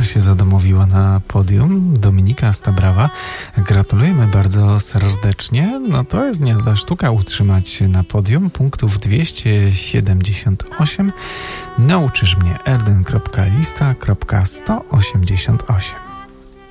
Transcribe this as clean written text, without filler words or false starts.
Super się zadomowiła na podium. Dominika Stabrawa. Gratulujemy bardzo serdecznie. No to jest nie ta sztuka utrzymać się na podium. Punktów 278. Nauczysz mnie erden.lista.188.